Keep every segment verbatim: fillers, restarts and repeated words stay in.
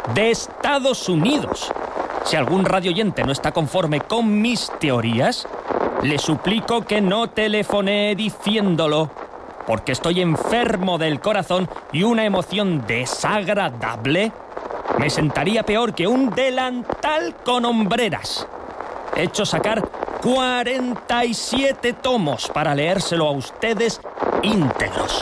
de Estados Unidos. Si algún radioyente no está conforme con mis teorías, le suplico que no telefonee diciéndolo, porque estoy enfermo del corazón y una emoción desagradable me sentaría peor que un delantal con hombreras. He hecho sacar cuarenta y siete tomos para leérselo a ustedes íntegros.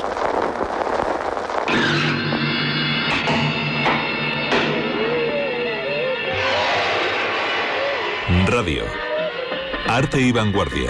Radio. Arte y vanguardia.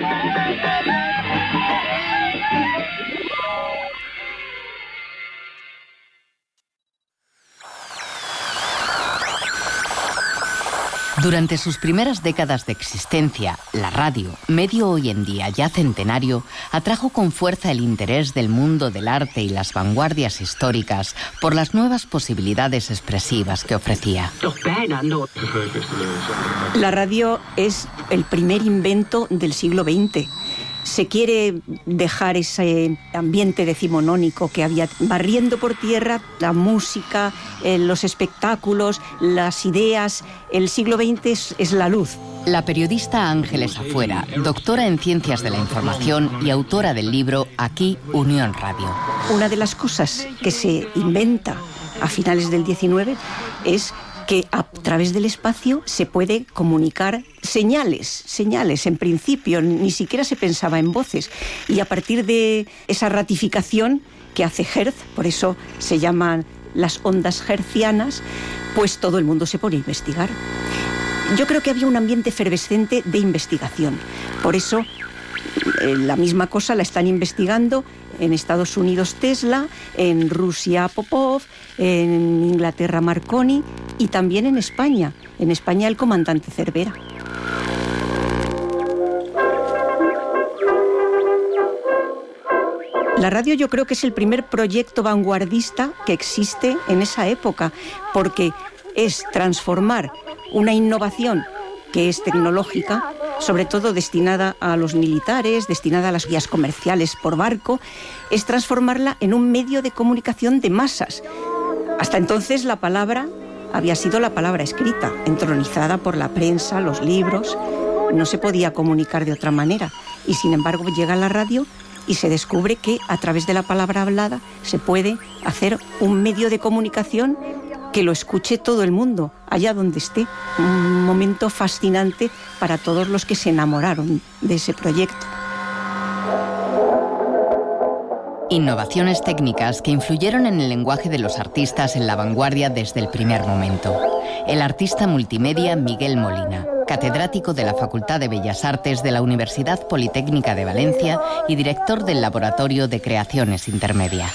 Durante sus primeras décadas de existencia, la radio, medio hoy en día ya centenario, atrajo con fuerza el interés del mundo del arte y las vanguardias históricas por las nuevas posibilidades expresivas que ofrecía. La radio es el primer invento del siglo veinte. Se quiere dejar ese ambiente decimonónico que había, barriendo por tierra la música, eh, los espectáculos, las ideas. El siglo veinte es, es la luz. La periodista Ángeles Afuera, doctora en Ciencias de la Información y autora del libro Aquí, Unión Radio. Una de las cosas que se inventa a finales del diecinueve es que a través del espacio se puede comunicar señales, señales. En principio ni siquiera se pensaba en voces. Y a partir de esa ratificación que hace Hertz, por eso se llaman las ondas hertzianas, pues todo el mundo se pone a investigar. Yo creo que había un ambiente efervescente de investigación. Por eso eh, la misma cosa la están investigando en Estados Unidos Tesla, en Rusia Popov, en Inglaterra Marconi y también en España. En España el comandante Cervera. La radio yo creo que es el primer proyecto vanguardista que existe en esa época, porque es transformar una innovación que es tecnológica, sobre todo destinada a los militares, destinada a las vías comerciales por barco, es transformarla en un medio de comunicación de masas. Hasta entonces la palabra había sido la palabra escrita, entronizada por la prensa, los libros, no se podía comunicar de otra manera. Y sin embargo llega la radio y se descubre que a través de la palabra hablada se puede hacer un medio de comunicación que lo escuche todo el mundo, allá donde esté. Un momento fascinante para todos los que se enamoraron de ese proyecto. Innovaciones técnicas que influyeron en el lenguaje de los artistas en la vanguardia desde el primer momento. El artista multimedia Miguel Molina, catedrático de la Facultad de Bellas Artes de la Universidad Politécnica de Valencia y director del Laboratorio de Creaciones Intermedia.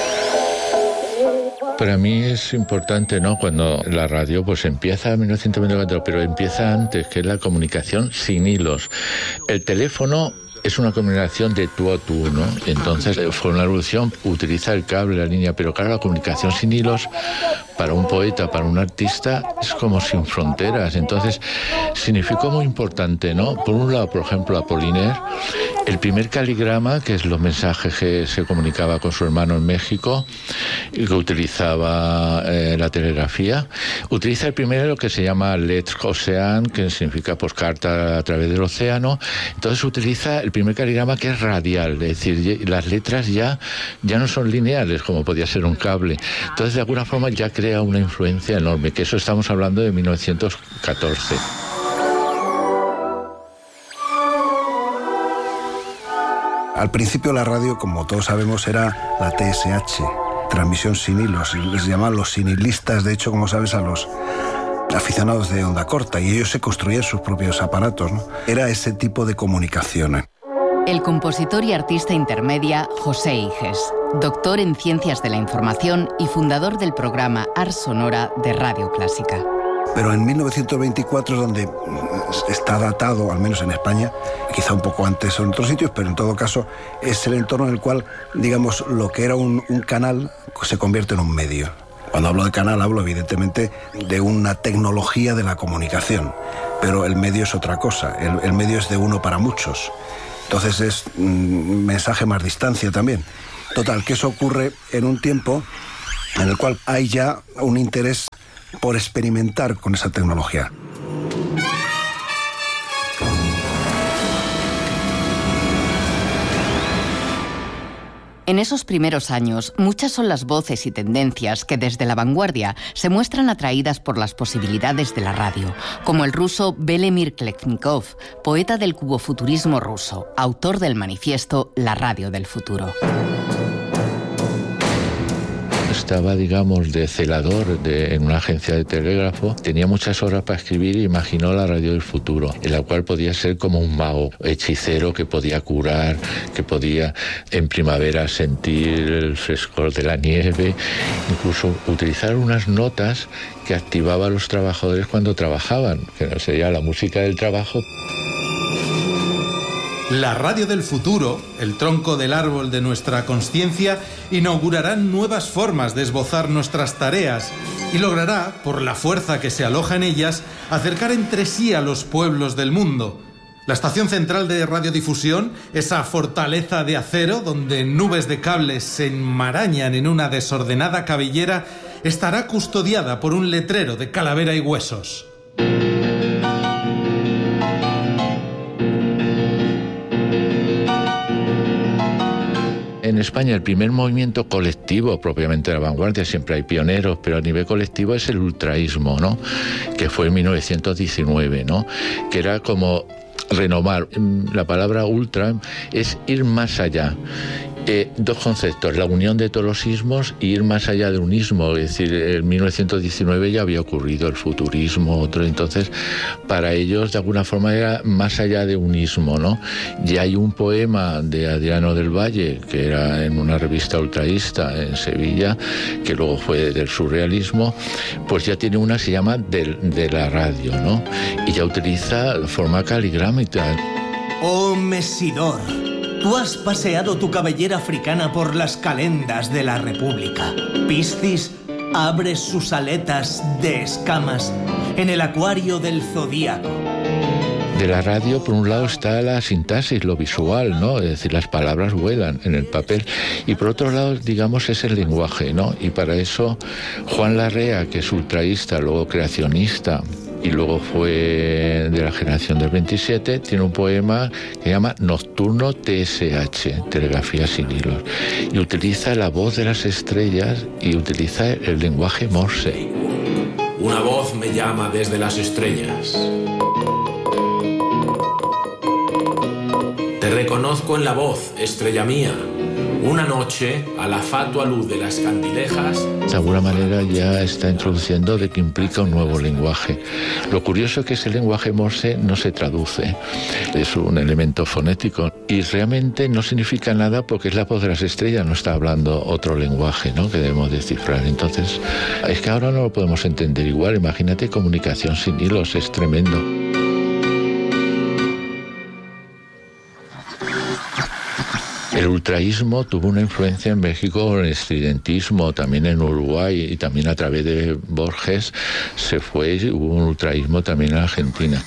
Para mí es importante, ¿no?, cuando la radio pues empieza en mil novecientos veinticuatro, pero empieza antes, que es la comunicación sin hilos. El teléfono es una comunicación de tú a tú, ¿no? Entonces fue una revolución, utiliza el cable, la línea, pero claro, la comunicación sin hilos para un poeta, para un artista, es como sin fronteras. Entonces significó muy importante, ¿no? Por un lado, por ejemplo, Apollinaire, el primer caligrama, que es los mensajes que se comunicaba con su hermano en México, y que utilizaba eh, la telegrafía, utiliza el primero lo que se llama lettre océane, que significa pues carta a través del océano. Entonces utiliza el primer caligrama, que es radial, es decir, las letras ya, ya no son lineales como podía ser un cable. Entonces de alguna forma ya crea una influencia enorme, que eso estamos hablando de mil novecientos catorce. Al principio la radio, como todos sabemos, era la T S H, transmisión sin hilos. Les llamaban los sinilistas, de hecho, como sabes, a los aficionados de onda corta, y ellos se construían sus propios aparatos, ¿no? Era ese tipo de comunicación. El compositor y artista intermedia José Iges, doctor en Ciencias de la Información y fundador del programa Ars Sonora de Radio Clásica. Pero en mil novecientos veinticuatro es donde está datado, al menos en España, quizá un poco antes en otros sitios, pero en todo caso es el entorno en el cual, digamos, lo que era un, un canal se convierte en un medio. Cuando hablo de canal hablo evidentemente de una tecnología de la comunicación, pero el medio es otra cosa, el, el medio es de uno para muchos. Entonces es un mensaje más distancia también. Total, que eso ocurre en un tiempo en el cual hay ya un interés por experimentar con esa tecnología. En esos primeros años, muchas son las voces y tendencias que desde la vanguardia se muestran atraídas por las posibilidades de la radio, como el ruso Belemir Kleknikov, poeta del cubofuturismo ruso, autor del manifiesto La radio del futuro. Estaba, digamos, de celador de, en una agencia de telégrafo. Tenía muchas horas para escribir y imaginó la radio del futuro, en la cual podía ser como un mago, hechicero que podía curar, que podía en primavera sentir el frescor de la nieve, incluso utilizar unas notas que activaba a los trabajadores cuando trabajaban, que no sería la música del trabajo. La radio del futuro, el tronco del árbol de nuestra consciencia, inaugurará nuevas formas de esbozar nuestras tareas y logrará, por la fuerza que se aloja en ellas, acercar entre sí a los pueblos del mundo. La estación central de radiodifusión, esa fortaleza de acero donde nubes de cables se enmarañan en una desordenada cabellera, estará custodiada por un letrero de calavera y huesos. En España el primer movimiento colectivo propiamente de la vanguardia, siempre hay pioneros, pero a nivel colectivo es el ultraísmo, ¿no? Que fue en mil novecientos diecinueve, ¿no? Que era como renovar. La palabra ultra es ir más allá. Eh, dos conceptos, la unión de todos los ismos y ir más allá de un ismo, es decir, en mil novecientos diecinueve ya había ocurrido el futurismo, otro, entonces para ellos de alguna forma era más allá de un ismo, ¿no? Ya hay un poema de Adriano del Valle, que era en una revista ultraísta en Sevilla, que luego fue del surrealismo, pues ya tiene una, se llama de, de la radio, ¿no? Y ya utiliza la forma caligrámica. Oh Mesidor, tú has paseado tu cabellera africana por las calendas de la República. Piscis abre sus aletas de escamas en el acuario del zodíaco. De la radio, por un lado, está la sintaxis, lo visual, ¿no? Es decir, las palabras vuelan en el papel. Y por otro lado, digamos, es el lenguaje, ¿no? Y para eso, Juan Larrea, que es ultraísta, luego creacionista, y luego fue de la generación del veintisiete, tiene un poema que se llama Nocturno T S H, Telegrafía sin hilos, y utiliza la voz de las estrellas y utiliza el lenguaje Morse. Una voz me llama desde las estrellas. Te reconozco en la voz, estrella mía. Una noche, a la fatua luz de las candilejas... De alguna manera ya está introduciendo de que implica un nuevo lenguaje. Lo curioso es que ese lenguaje Morse no se traduce, es un elemento fonético y realmente no significa nada porque es la voz de las estrellas, no está hablando otro lenguaje, ¿no?, que debemos descifrar. Entonces, es que ahora no lo podemos entender igual. Imagínate comunicación sin hilos, es tremendo. El ultraísmo tuvo una influencia en México con el estridentismo, también en Uruguay y también a través de Borges se fue, hubo un ultraísmo también en Argentina.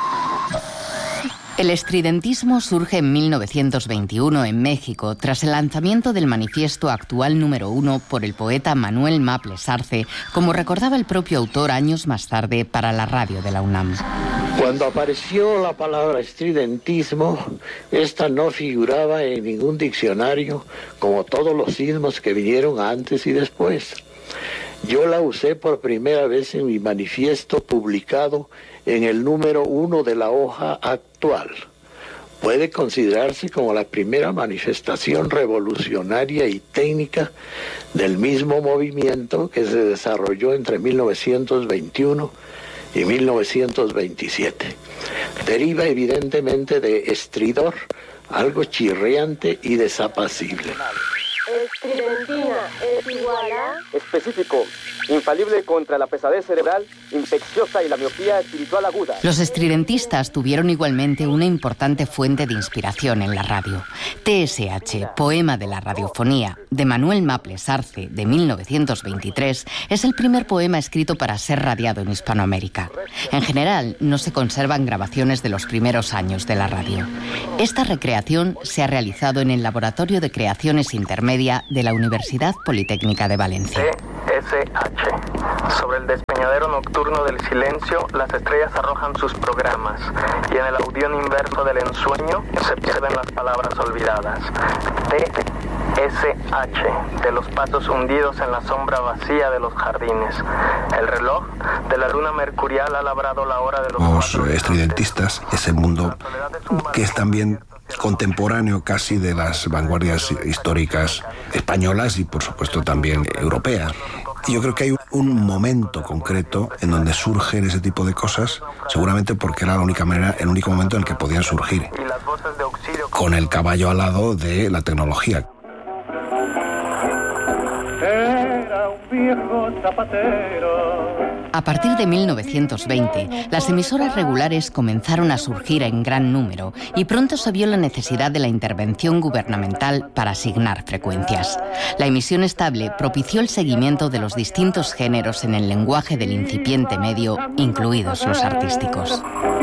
El estridentismo surge en mil novecientos veintiuno en México tras el lanzamiento del manifiesto actual número uno por el poeta Manuel Maples Arce, como recordaba el propio autor años más tarde para la radio de la UNAM. Cuando apareció la palabra estridentismo, esta no figuraba en ningún diccionario, como todos los ismos que vinieron antes y después. Yo la usé por primera vez en mi manifiesto publicado en el número uno de la hoja actual. Puede considerarse como la primera manifestación revolucionaria y técnica del mismo movimiento que se desarrolló entre mil novecientos veintiuno y mil novecientos veintisiete. Deriva evidentemente de estridor, algo chirriante y desapacible. Estridentina es igual a... Específico, infalible contra la pesadez cerebral, infecciosa y la miopía espiritual aguda. Los estridentistas tuvieron igualmente una importante fuente de inspiración en la radio. T S H, Poema de la Radiofonía, de Manuel Maples Arce, de mil novecientos veintitrés, es el primer poema escrito para ser radiado en Hispanoamérica. En general, no se conservan grabaciones de los primeros años de la radio. Esta recreación se ha realizado en el Laboratorio de Creaciones Intermedias de la Universidad Politécnica de Valencia. T S H, sobre el despeñadero. despeñadero nocturno del silencio, las estrellas arrojan sus programas, y en el audión inverso del ensueño se pierden las palabras olvidadas. T S H, de los pasos hundidos en la sombra vacía de los jardines. El reloj de la luna mercurial ha labrado la hora de los... Los estridentistas, ese mundo que es también contemporáneo casi de las vanguardias históricas españolas y por supuesto también europeas. Y yo creo que hay un momento concreto en donde surgen ese tipo de cosas, seguramente porque era la única manera, el único momento en el que podían surgir, con el caballo alado de la tecnología. Era un viejo zapatero. A partir de mil novecientos veinte, las emisoras regulares comenzaron a surgir en gran número y pronto se vio la necesidad de la intervención gubernamental para asignar frecuencias. La emisión estable propició el seguimiento de los distintos géneros en el lenguaje del incipiente medio, incluidos los artísticos.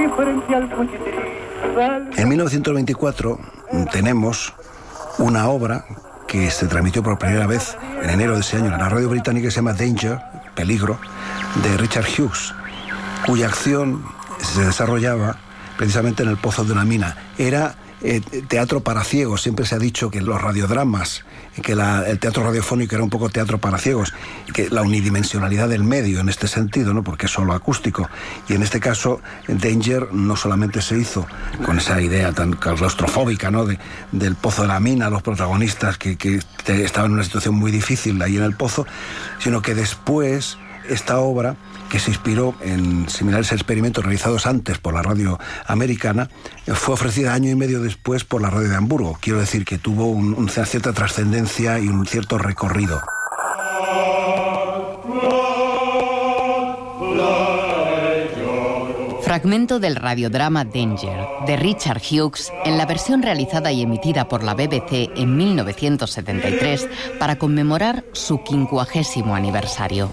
En mil novecientos veinticuatro tenemos una obra que se transmitió por primera vez en enero de ese año en la radio británica, que se llama Danger, Peligro, de Richard Hughes, cuya acción se desarrollaba precisamente en el pozo de una mina. Era eh, teatro para ciegos. Siempre se ha dicho que los radiodramas, que la, el teatro radiofónico era un poco teatro para ciegos, que la unidimensionalidad del medio en este sentido, ¿no? Porque es solo acústico. Y en este caso, Danger no solamente se hizo con esa idea tan claustrofóbica, ¿no? de, del pozo de la mina, los protagonistas que, que estaban en una situación muy difícil ahí en el pozo, sino que después esta obra, que se inspiró en similares experimentos realizados antes por la radio americana, fue ofrecida año y medio después por la radio de Hamburgo. Quiero decir que tuvo un, una cierta trascendencia y un cierto recorrido. Fragmento del radiodrama Danger, de Richard Hughes, en la versión realizada y emitida por la B B C en mil novecientos setenta y tres para conmemorar su quincuagésimo aniversario.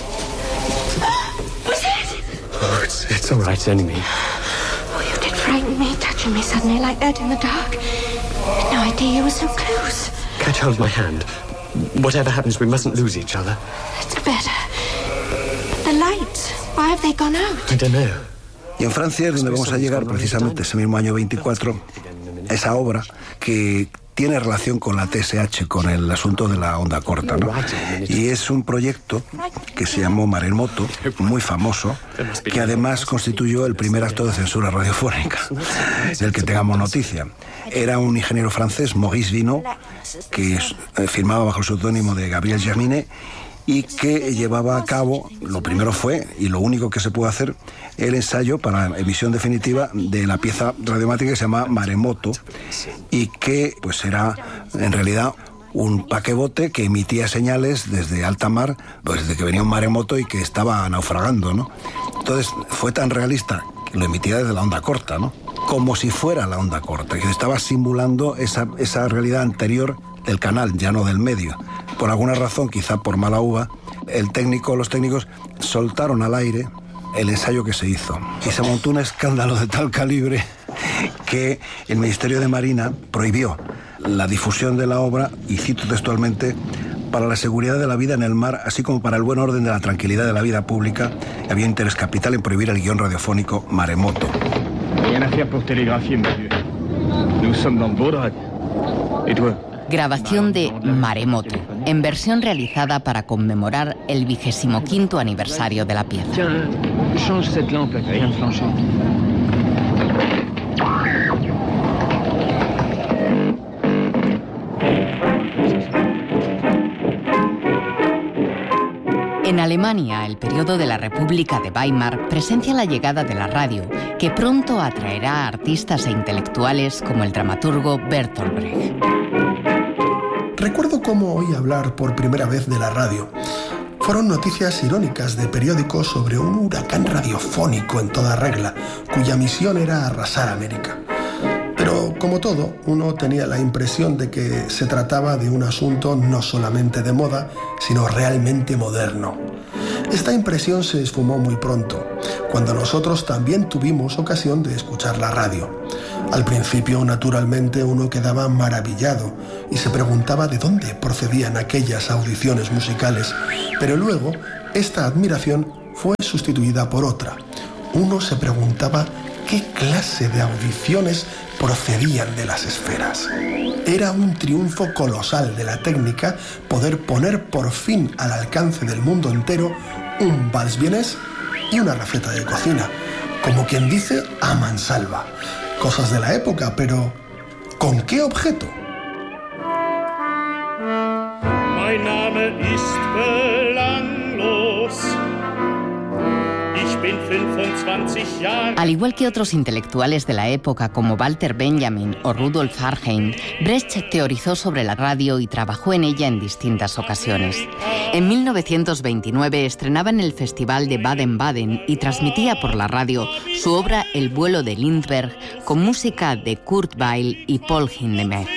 Oh, it's, it's all right, it's only me. Oh, you did frighten me, touching me suddenly like that in the dark. I had no idea you were so close. Catch hold of my hand. Whatever happens, we mustn't lose each other. That's better. The lights, why have they gone out? I don't know. Y en Francia es donde vamos a llegar precisamente ese mismo año veinticuatro, esa obra que tiene relación con la T S H, con el asunto de la onda corta, ¿no? Y es un proyecto que se llamó Maremoto, muy famoso, que además constituyó el primer acto de censura radiofónica del que tengamos noticia. Era un ingeniero francés, Maurice Vinot, que firmaba bajo el seudónimo de Gabriel Germinet, y que llevaba a cabo, lo primero fue, y lo único que se pudo hacer, el ensayo para la emisión definitiva de la pieza radiomática que se llama Maremoto, y que pues era en realidad un paquebote que emitía señales desde alta mar, pues desde que venía un maremoto y que estaba naufragando, ¿no? Entonces fue tan realista que lo emitía desde la onda corta, ¿no? Como si fuera la onda corta, que estaba simulando esa, esa realidad anterior del canal, ya no del medio. Por alguna razón, quizá por mala uva, el técnico, los técnicos soltaron al aire el ensayo que se hizo. Y se montó un escándalo de tal calibre que el Ministerio de Marina prohibió la difusión de la obra, y cito textualmente, para la seguridad de la vida en el mar, así como para el buen orden de la tranquilidad de la vida pública, había interés capital en prohibir el guión radiofónico Maremoto. Rien à faire pour télégraphier, monsieur. Nous sommes dans Vaudreuil. Et toi? Grabación de Maremoto, en versión realizada para conmemorar el vigésimo quinto aniversario de la pieza. Change cette lampe, elle vient de flancher. En Alemania, el periodo de la República de Weimar presencia la llegada de la radio, que pronto atraerá a artistas e intelectuales como el dramaturgo Bertolt Brecht. Recuerdo cómo oí hablar por primera vez de la radio. Fueron noticias irónicas de periódicos sobre un huracán radiofónico en toda regla, cuya misión era arrasar América. Pero, como todo, uno tenía la impresión de que se trataba de un asunto no solamente de moda, sino realmente moderno. Esta impresión se esfumó muy pronto, cuando nosotros también tuvimos ocasión de escuchar la radio. Al principio, naturalmente, uno quedaba maravillado y se preguntaba de dónde procedían aquellas audiciones musicales, pero luego esta admiración fue sustituida por otra. Uno se preguntaba qué clase de audiciones procedían de las esferas. Era un triunfo colosal de la técnica poder poner por fin al alcance del mundo entero un vals vienés y una receta de cocina, como quien dice a mansalva. Cosas de la época, pero ¿con qué objeto? Mein Name ist belanglos. Ich bin fünfundzwanzig Jahre. Al igual que otros intelectuales de la época como Walter Benjamin o Rudolf Harheim, Brecht teorizó sobre la radio y trabajó en ella en distintas ocasiones. En mil novecientos veintinueve estrenaba en el Festival de Baden-Baden y transmitía por la radio su obra El vuelo de Lindbergh con música de Kurt Weill y Paul Hindemith.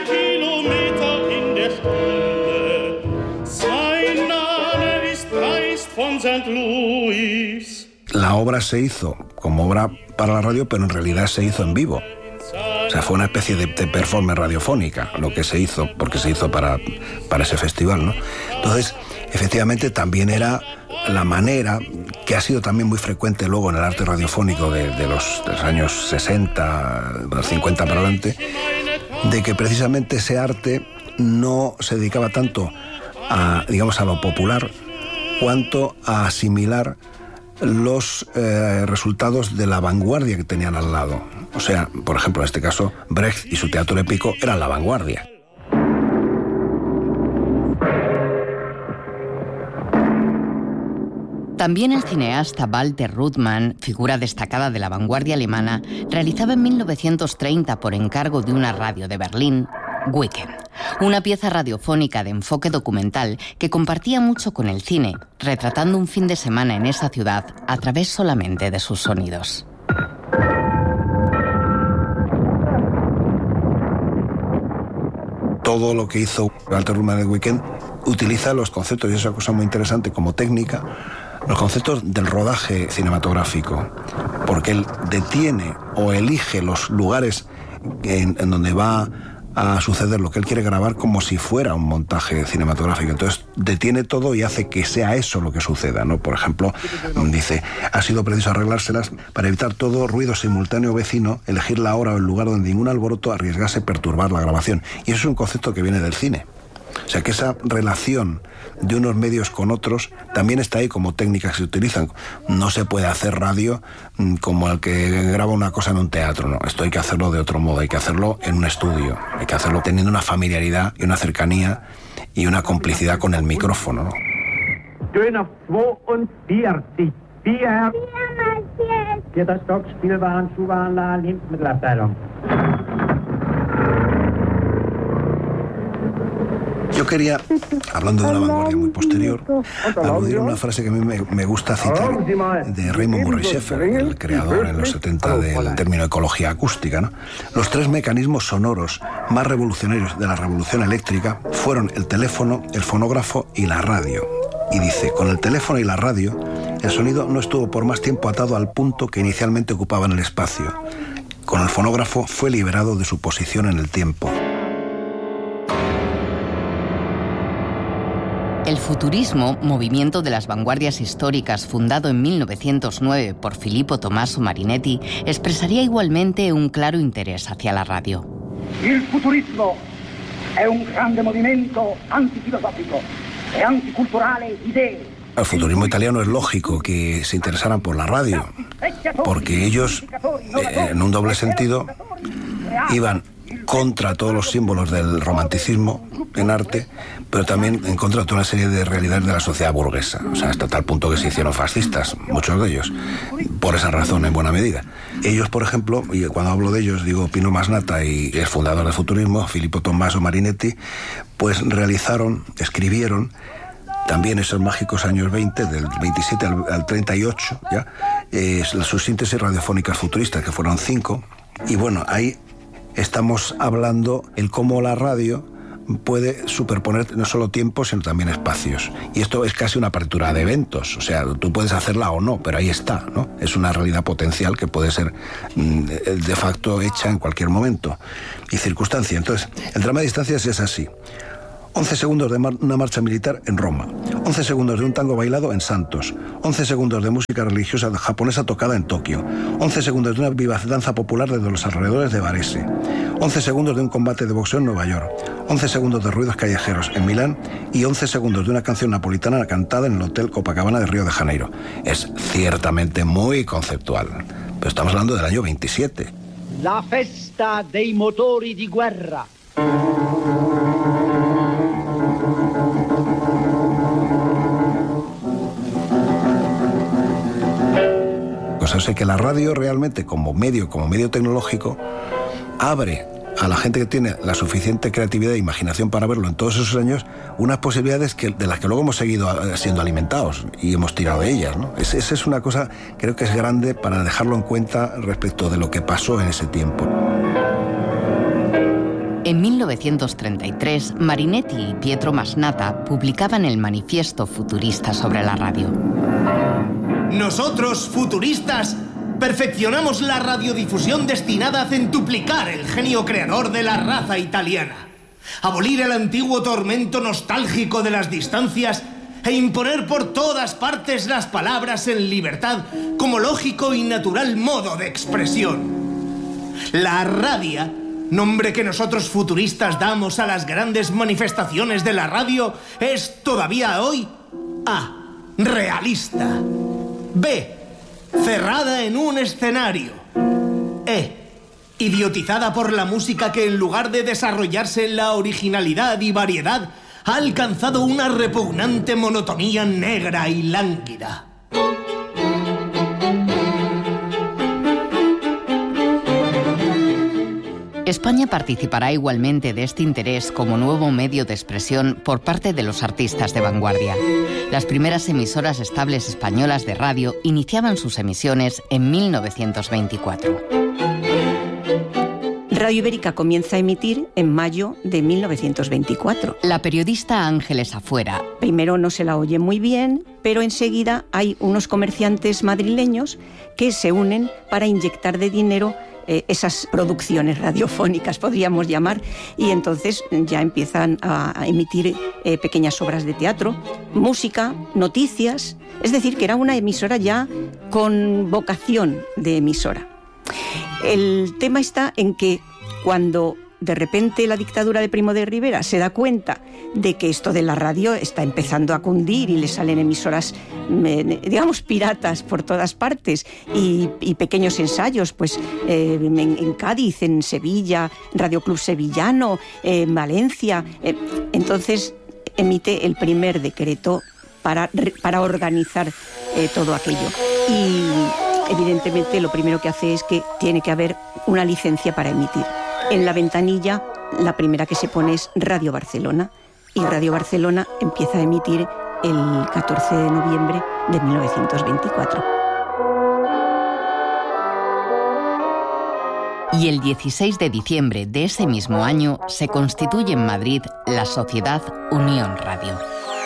La obra se hizo como obra para la radio, pero en realidad se hizo en vivo. O sea, fue una especie de, de performance radiofónica lo que se hizo, porque se hizo para, para ese festival, ¿no? Entonces, efectivamente, también era la manera, que ha sido también muy frecuente luego en el arte radiofónico de, de, los, de los años sesenta, de los cincuenta para adelante, de que precisamente ese arte no se dedicaba tanto a, digamos, a lo popular, cuanto a asimilar los eh, resultados de la vanguardia que tenían al lado. O sea, por ejemplo, en este caso, Brecht y su teatro épico eran la vanguardia. También el cineasta Walter Ruttmann, figura destacada de la vanguardia alemana, realizaba en mil novecientos treinta, por encargo de una radio de Berlín, Weekend, una pieza radiofónica de enfoque documental que compartía mucho con el cine, retratando un fin de semana en esa ciudad a través solamente de sus sonidos. Todo lo que hizo Walter Ruttmann en Weekend utiliza los conceptos, y es una cosa muy interesante como técnica, los conceptos del rodaje cinematográfico, porque él detiene o elige los lugares en, en donde va a suceder lo que él quiere grabar como si fuera un montaje cinematográfico. Entonces detiene todo y hace que sea eso lo que suceda, ¿no? Por ejemplo, dice, ha sido preciso arreglárselas para evitar todo ruido simultáneo vecino, elegir la hora o el lugar donde ningún alboroto arriesgase perturbar la grabación. Y eso es un concepto que viene del cine. O sea que esa relación de unos medios con otros también está ahí como técnicas que se utilizan. No se puede hacer radio como el que graba una cosa en un teatro, no. Esto hay que hacerlo de otro modo, hay que hacerlo en un estudio, hay que hacerlo teniendo una familiaridad y una cercanía y una complicidad con el micrófono, ¿no? Vierter Stock, Spielwaren, Schuhwarenladen, Lebensmittelabteilung. Yo quería, hablando de una vanguardia muy posterior, aludir a una frase que a mí me, me gusta citar de Raymond Murray Schaeffer, el creador en los setenta del término ecología acústica, ¿no? Los tres mecanismos sonoros más revolucionarios de la revolución eléctrica fueron el teléfono, el fonógrafo y la radio. Y dice, con el teléfono y la radio, el sonido no estuvo por más tiempo atado al punto que inicialmente ocupaba en el espacio. Con el fonógrafo fue liberado de su posición en el tiempo. El futurismo, movimiento de las vanguardias históricas fundado en mil novecientos nueve por Filippo Tommaso Marinetti, expresaría igualmente un claro interés hacia la radio. Il futurismo è un grande movimento antifilosofico e anticulturale idee. El futurismo italiano es lógico que se interesaran por la radio, porque ellos, eh, en un doble sentido, iban contra todos los símbolos del romanticismo en arte, pero también en contra de toda una serie de realidades de la sociedad burguesa. O sea, hasta tal punto que se hicieron fascistas, muchos de ellos, por esa razón en buena medida. Ellos, por ejemplo, y cuando hablo de ellos digo Pino Masnata y el fundador del futurismo, Filippo Tommaso Marinetti, pues realizaron, escribieron, también esos mágicos años veinte, del veintisiete al, al treinta y ocho, ya, eh, sus síntesis radiofónicas futuristas, que fueron cinco, y bueno, ahí estamos hablando el cómo la radio puede superponer no solo tiempos, sino también espacios. Y esto es casi una apertura de eventos. O sea, tú puedes hacerla o no, pero ahí está, ¿no? Es una realidad potencial que puede ser de facto hecha en cualquier momento y circunstancia. Entonces, el drama de distancias es así. once segundos de mar- una marcha militar en Roma, once segundos de un tango bailado en Santos, once segundos de música religiosa japonesa tocada en Tokio, once segundos de una viva danza popular desde los alrededores de Varese, once segundos de un combate de boxeo en Nueva York, once segundos de ruidos callejeros en Milán y once segundos de una canción napolitana cantada en el Hotel Copacabana de Río de Janeiro. Es ciertamente muy conceptual, pero estamos hablando del año veintisiete. La festa dei motori di guerra. O sea que la radio realmente como medio, como medio tecnológico, abre a la gente que tiene la suficiente creatividad e imaginación para verlo en todos esos años, unas posibilidades que, de las que luego hemos seguido siendo alimentados y hemos tirado de ellas, ¿no? Esa es, es una cosa, creo que es grande para dejarlo en cuenta respecto de lo que pasó en ese tiempo. En mil novecientos treinta y tres, Marinetti y Pietro Masnata publicaban el Manifiesto Futurista sobre la radio. Nosotros, futuristas, perfeccionamos la radiodifusión destinada a centuplicar el genio creador de la raza italiana, abolir el antiguo tormento nostálgico de las distancias e imponer por todas partes las palabras en libertad como lógico y natural modo de expresión. La radio, nombre que nosotros futuristas damos a las grandes manifestaciones de la radio, es todavía hoy A. Realista. B. Cerrada en un escenario. E. Idiotizada por la música que en lugar de desarrollarse en la originalidad y variedad, ha alcanzado una repugnante monotonía negra y lánguida. España participará igualmente de este interés como nuevo medio de expresión por parte de los artistas de vanguardia. Las primeras emisoras estables españolas de radio iniciaban sus emisiones en mil novecientos veinticuatro. Radio Ibérica comienza a emitir en mayo de mil novecientos veinticuatro. La periodista Ángeles Afuera. Primero no se la oye muy bien, pero enseguida hay unos comerciantes madrileños que se unen para inyectar de dinero Eh, esas producciones radiofónicas, podríamos llamar, y entonces ya empiezan a, a emitir eh, pequeñas obras de teatro, música, noticias, es decir, que era una emisora ya con vocación de emisora. El tema está en que cuando de repente la dictadura de Primo de Rivera se da cuenta de que esto de la radio está empezando a cundir y le salen emisoras, digamos, piratas por todas partes y, y pequeños ensayos, pues eh, en, en Cádiz, en Sevilla, Radio Club Sevillano, eh, en Valencia. Eh, entonces emite el primer decreto para, para organizar eh, todo aquello. Y evidentemente lo primero que hace es que tiene que haber una licencia para emitir. En la ventanilla, la primera que se pone es Radio Barcelona, y Radio Barcelona empieza a emitir el catorce de noviembre de mil novecientos veinticuatro. Y el dieciséis de diciembre de ese mismo año se constituye en Madrid la Sociedad Unión Radio.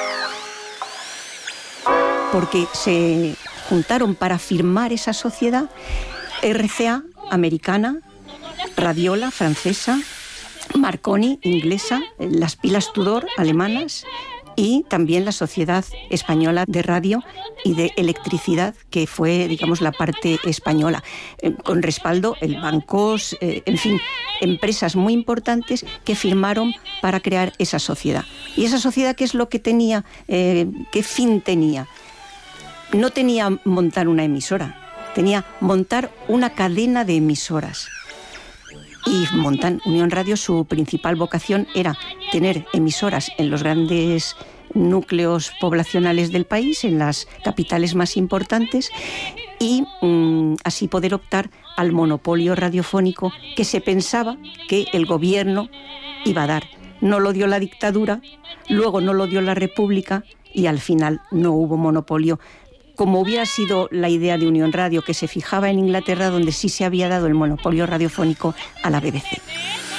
Porque se juntaron para firmar esa sociedad R C A, americana, Radiola, francesa, Marconi, inglesa, las pilas Tudor, alemanas, y también la Sociedad Española de Radio y de Electricidad, que fue, digamos, la parte española, eh, con respaldo el bancos, eh, en fin, empresas muy importantes que firmaron para crear esa sociedad. ¿Y esa sociedad qué es lo que tenía? Eh, ¿Qué fin tenía? No tenía montar una emisora, tenía montar una cadena de emisoras. Y montan Unión Radio, su principal vocación era tener emisoras en los grandes núcleos poblacionales del país, en las capitales más importantes, y mmm, así poder optar al monopolio radiofónico que se pensaba que el gobierno iba a dar. No lo dio la dictadura, luego no lo dio la República y al final no hubo monopolio, como hubiera sido la idea de Unión Radio, que se fijaba en Inglaterra, donde sí se había dado el monopolio radiofónico a la B B C.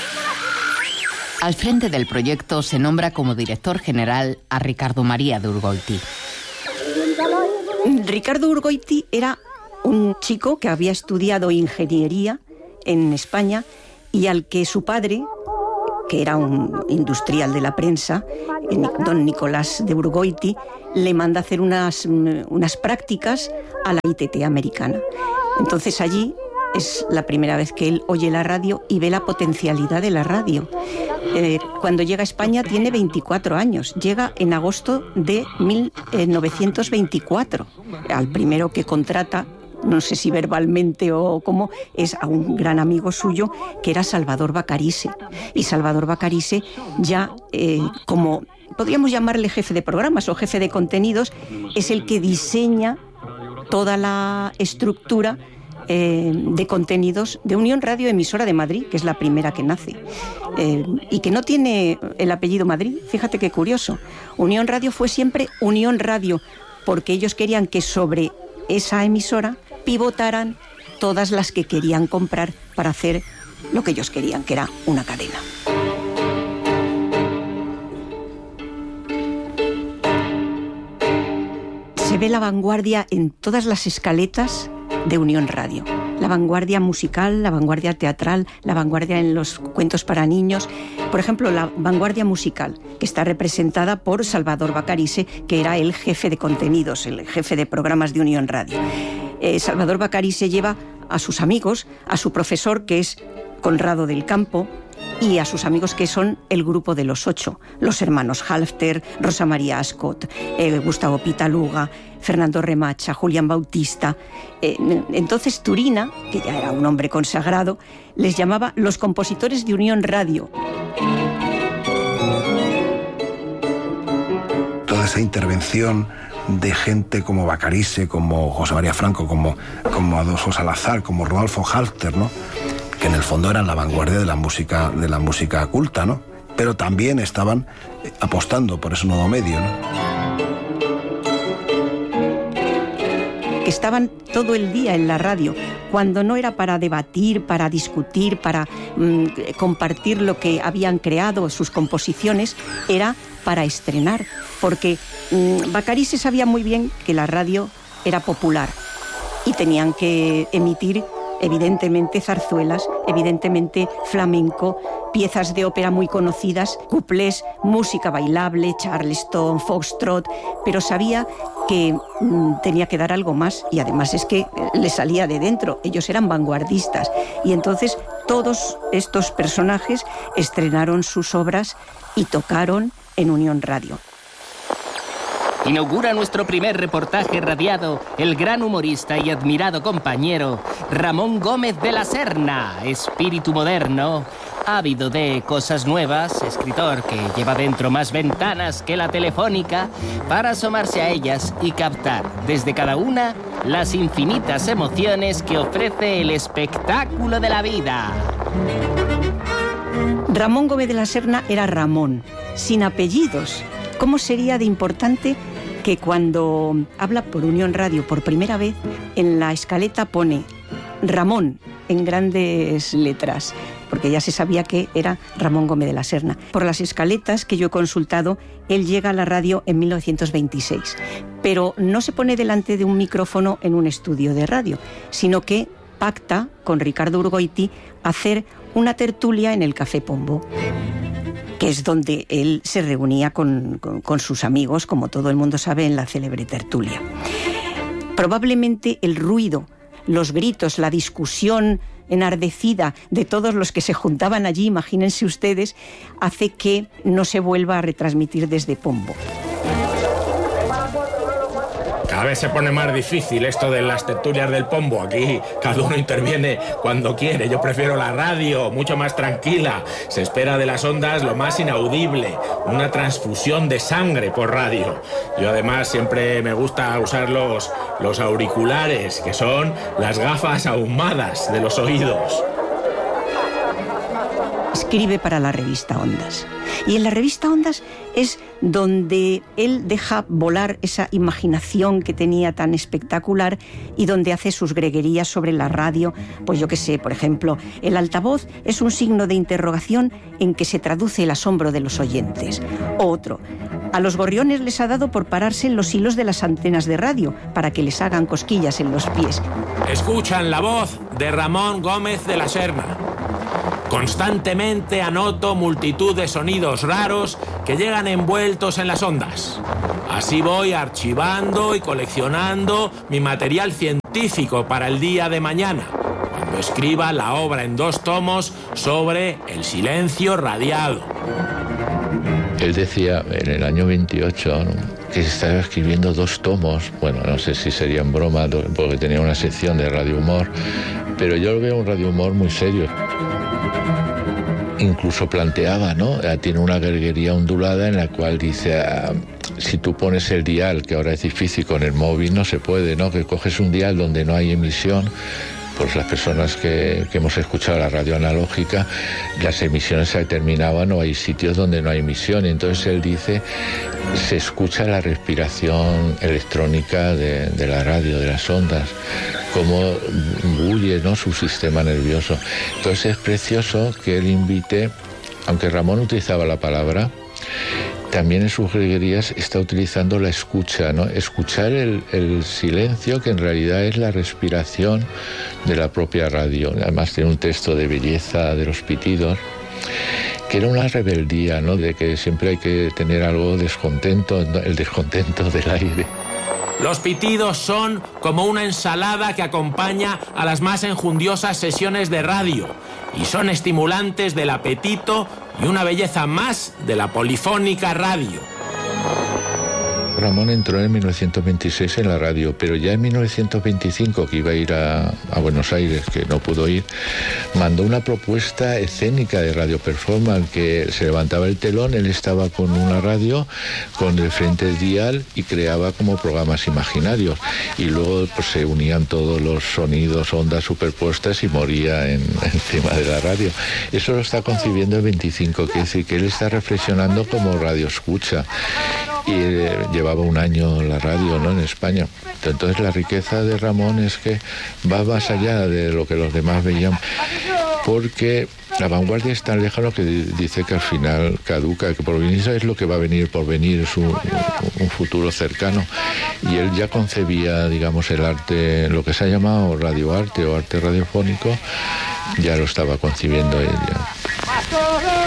Al frente del proyecto se nombra como director general a Ricardo María de Urgoiti. Ricardo Urgoiti era un chico que había estudiado ingeniería en España y al que su padre, que era un industrial de la prensa, don Nicolás de Urgoiti, le manda a hacer unas, unas prácticas a la I T T americana. Entonces allí es la primera vez que él oye la radio y ve la potencialidad de la radio. Eh, cuando llega a España tiene veinticuatro años, llega en agosto de mil novecientos veinticuatro. Al primero que contrata, no sé si verbalmente o cómo, es a un gran amigo suyo que era Salvador Bacarise. Y Salvador Bacarise ya eh, como podríamos llamarle jefe de programas o jefe de contenidos, es el que diseña toda la estructura eh, de contenidos de Unión Radio, emisora de Madrid, que es la primera que nace, eh, y que no tiene el apellido Madrid. Fíjate qué curioso. Unión Radio fue siempre Unión Radio, porque ellos querían que sobre esa emisora pivotaran todas las que querían comprar para hacer lo que ellos querían, que era una cadena. Se ve la vanguardia en todas las escaletas de Unión Radio. La vanguardia musical, la vanguardia teatral, la vanguardia en los cuentos para niños. Por ejemplo, la vanguardia musical, que está representada por Salvador Bacarise, que era el jefe de contenidos, el jefe de programas de Unión Radio. Eh, Salvador Bacarise lleva a sus amigos, a su profesor, que es Conrado del Campo, y a sus amigos, que son el grupo de los ocho, los hermanos Halfter, Rosa María Ascot, eh, Gustavo Pitaluga, Fernando Remacha, Julián Bautista. Eh, entonces Turina, que ya era un hombre consagrado, les llamaba los compositores de Unión Radio. Toda esa intervención de gente como Bacarise, como José María Franco, como, como Adolfo Salazar, como Rodolfo Halfter, ¿no?, que en el fondo eran la vanguardia de la música, de la música culta, ¿no?, pero también estaban apostando por ese nuevo medio, ¿no? Que estaban todo el día en la radio, cuando no era para debatir, para discutir, para mmm, compartir lo que habían creado, sus composiciones, era para estrenar, porque mmm, Bacarise sabía muy bien que la radio era popular y tenían que emitir evidentemente zarzuelas, evidentemente flamenco, piezas de ópera muy conocidas, cuplés, música bailable, charleston, foxtrot, pero sabía que mmm, tenía que dar algo más, y además es que le salía de dentro, ellos eran vanguardistas, y entonces todos estos personajes estrenaron sus obras y tocaron en Unión Radio. Inaugura nuestro primer reportaje radiado el gran humorista y admirado compañero Ramón Gómez de la Serna, espíritu moderno, ávido de cosas nuevas, escritor que lleva dentro más ventanas que la telefónica para asomarse a ellas y captar desde cada una las infinitas emociones que ofrece el espectáculo de la vida. Ramón Gómez de la Serna era Ramón, sin apellidos. ¿Cómo sería de importante que cuando habla por Unión Radio por primera vez, en la escaleta pone Ramón en grandes letras, porque ya se sabía que era Ramón Gómez de la Serna? Por las escaletas que yo he consultado, él llega a la radio en mil novecientos veintiséis, pero no se pone delante de un micrófono en un estudio de radio, sino que pacta con Ricardo Urgoiti hacer una tertulia en el Café Pombo, que es donde él se reunía con, con, con sus amigos, como todo el mundo sabe, en la célebre tertulia. Probablemente el ruido, los gritos, la discusión enardecida de todos los que se juntaban allí, imagínense ustedes, hace que no se vuelva a retransmitir desde Pombo. Cada vez se pone más difícil esto de las tertulias del Pombo. Aquí cada uno interviene cuando quiere. Yo prefiero la radio, mucho más tranquila. Se espera de las ondas lo más inaudible, una transfusión de sangre por radio. Yo además siempre me gusta usar los, los auriculares, que son las gafas ahumadas de los oídos. Escribe para la revista Ondas. Y en la revista Ondas es donde él deja volar esa imaginación que tenía tan espectacular y donde hace sus greguerías sobre la radio. Pues yo qué sé, por ejemplo, el altavoz es un signo de interrogación en que se traduce el asombro de los oyentes. Otro, a los gorriones les ha dado por pararse en los hilos de las antenas de radio para que les hagan cosquillas en los pies. Escuchan la voz de Ramón Gómez de la Serna. Constantemente anoto multitud de sonidos raros que llegan envueltos en las ondas. Así voy archivando y coleccionando mi material científico para el día de mañana, cuando escriba la obra en dos tomos sobre el silencio radiado. Él decía en el año veintiocho, ¿no?, que estaba escribiendo dos tomos. Bueno, no sé si serían broma, porque tenía una sección de radio humor, pero yo lo veo un radio humor muy serio. Incluso planteaba, ¿no? Tiene una garguería ondulada en la cual dice, ah, si tú pones el dial, que ahora es difícil con el móvil, no se puede, ¿no? Que coges un dial donde no hay emisión. Pues las personas que, que hemos escuchado la radio analógica, las emisiones se terminaban, o hay sitios donde no hay emisión. Entonces él dice, se escucha la respiración electrónica de, de la radio, de las ondas, cómo bulle, ¿no?, su sistema nervioso. Entonces es precioso que él invite, aunque Ramón utilizaba la palabra, también en sus greguerías está utilizando la escucha, ¿no? Escuchar el, el silencio, que en realidad es la respiración de la propia radio. Además tiene un texto de belleza de los pitidos, que era una rebeldía, ¿no?, de que siempre hay que tener algo descontento, el descontento del aire. Los pitidos son como una ensalada que acompaña a las más enjundiosas sesiones de radio y son estimulantes del apetito y una belleza más de la polifónica radio. Ramón entró en mil novecientos veintiséis en la radio, pero ya en mil novecientos veinticinco, que iba a ir a, a Buenos Aires, que no pudo ir, mandó una propuesta escénica de radio performance, que se levantaba el telón, él estaba con una radio, con el frente del dial, y creaba como programas imaginarios, y luego pues se unían todos los sonidos, ondas superpuestas, y moría en, encima de la radio. Eso lo está concibiendo el veinticinco, que es decir, que él está reflexionando como radio escucha. Y eh, llevaba un año la radio, ¿no?, en España. Entonces la riqueza de Ramón es que va más allá de lo que los demás veían, porque la vanguardia es tan lejano que dice que al final caduca, que por venir es lo que va a venir por venir, es un, un futuro cercano. Y él ya concebía, digamos, el arte, lo que se ha llamado radioarte o arte radiofónico, ya lo estaba concibiendo él ya.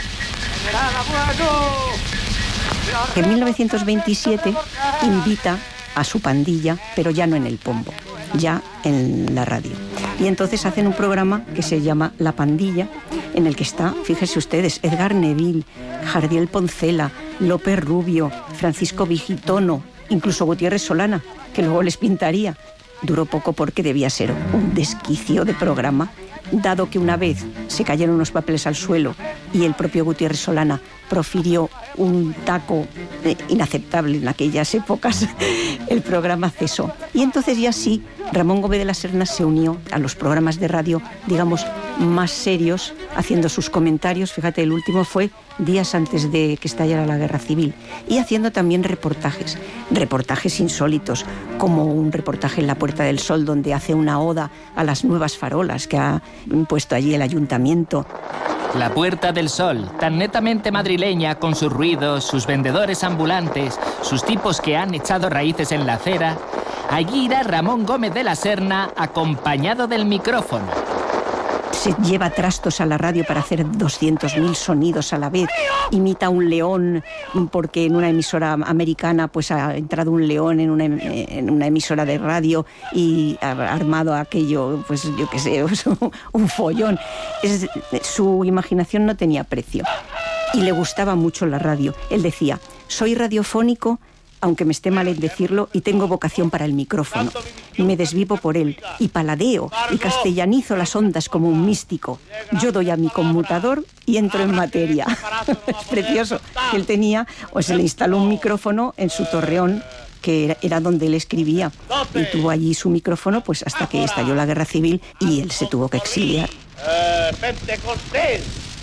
En mil novecientos veintisiete invita a su pandilla, pero ya no en el Pombo, ya en la radio. Y entonces hacen un programa que se llama La Pandilla, en el que está, fíjense ustedes, Edgar Neville, Jardiel Poncela, López Rubio, Francisco Vigitono, incluso Gutiérrez Solana, que luego les pintaría. Duró poco porque debía ser un desquicio de programa, dado que una vez se cayeron unos papeles al suelo y el propio Gutiérrez Solana profirió un taco eh, inaceptable en aquellas épocas, el programa cesó. Y entonces ya sí, Ramón Gómez de la Serna se unió a los programas de radio, digamos, más serios, haciendo sus comentarios. Fíjate, el último fue días antes de que estallara la Guerra Civil, y haciendo también reportajes, reportajes insólitos, como un reportaje en La Puerta del Sol, donde hace una oda a las nuevas farolas que ha puesto allí el ayuntamiento. La Puerta del Sol, tan netamente madrileña, con sus ruidos, sus vendedores ambulantes, sus tipos que han echado raíces en la acera. Allí irá Ramón Gómez de la Serna, acompañado del micrófono. Se lleva trastos a la radio para hacer doscientos mil sonidos a la vez. Imita a un león, porque en una emisora americana pues ha entrado un león en una, en una emisora de radio y ha armado aquello, pues yo qué sé, un follón. Es, su imaginación no tenía precio y le gustaba mucho la radio. Él decía, soy radiofónico, aunque me esté mal en decirlo, y tengo vocación para el micrófono. Me desvivo por él, y paladeo, y castellanizo las ondas como un místico. Yo doy a mi conmutador y entro en materia. Es precioso. Él tenía, o se le instaló un micrófono en su torreón, que era, era donde él escribía, y tuvo allí su micrófono pues hasta que estalló la Guerra Civil y él se tuvo que exiliar. Eh, Pentecostés.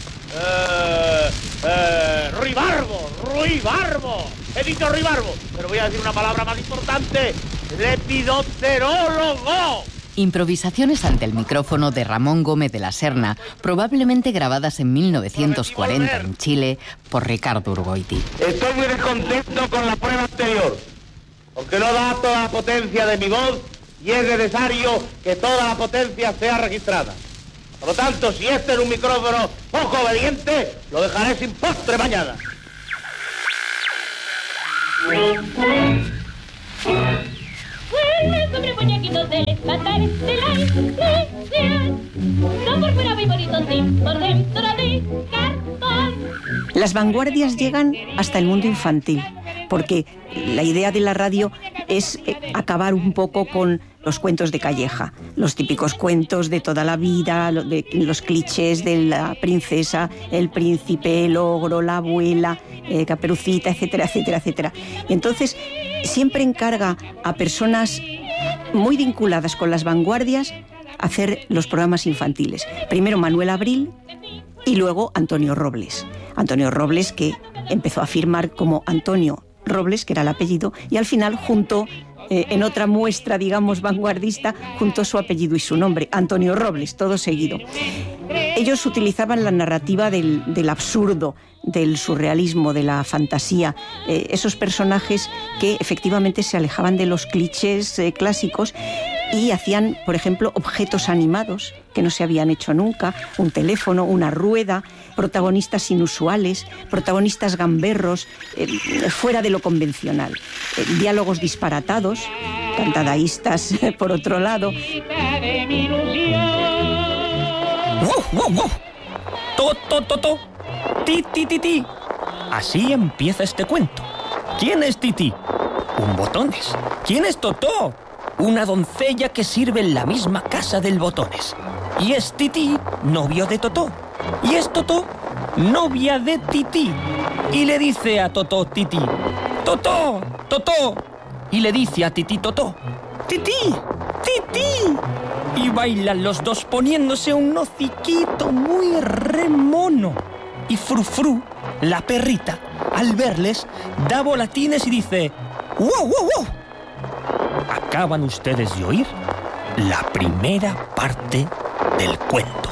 Eh, eh, Ruibarbo, Ruibarbo, he dicho Ruibarbo, pero voy a decir una palabra más importante, lepidopterólogo. Improvisaciones ante el micrófono de Ramón Gómez de la Serna, probablemente grabadas en mil novecientos cuarenta en Chile por Ricardo Urgoiti. Estoy muy descontento con la prueba anterior, porque no da toda la potencia de mi voz y es necesario que toda la potencia sea registrada. Por lo tanto, si este es un micrófono poco obediente, lo dejaré sin postre mañana. Sobre muñequitos de patares de la iglesia, son por fuera muy bonitos y por dentro de cartón. Las vanguardias llegan hasta el mundo infantil, porque la idea de la radio es acabar un poco con los cuentos de Calleja, los típicos cuentos de toda la vida, los clichés de la princesa, el príncipe, el ogro, la abuela, eh, Caperucita, etcétera, etcétera, etcétera. Y entonces siempre encarga a personas muy vinculadas con las vanguardias hacer los programas infantiles. Primero Manuel Abril y luego Antonio Robles. Antonio Robles, que empezó a firmar como Antonio Robles, que era el apellido, y al final juntó, eh, en otra muestra, digamos, vanguardista, juntó su apellido y su nombre, Antonio Robles, todo seguido. Ellos utilizaban la narrativa del, del absurdo, del surrealismo, de la fantasía, eh, esos personajes que efectivamente se alejaban de los clichés eh, clásicos y hacían, por ejemplo, objetos animados que no se habían hecho nunca, un teléfono, una rueda, protagonistas inusuales, protagonistas gamberros, eh, fuera de lo convencional, eh, diálogos disparatados, cantadaístas por otro lado. ¡Wow, wow, wow! ¡To, to, to, to! ¡Ti, ti, ti, ti! Así empieza este cuento. ¿Quién es Titi? Un Botones. ¿Quién es Totó? Una doncella que sirve en la misma casa del Botones. Y es Titi, novio de Totó. Y es Totó, novia de Titi. Y le dice a Totó Titi: ¡Totó! ¡Totó! Y le dice a Titi Totó: ¡Titi! ¡Titi! Y bailan los dos poniéndose un hociquito muy remono. Y Frufru, la perrita, al verles, da volatines y dice: ¡Wow, wow, wow! Acaban ustedes de oír la primera parte del cuento.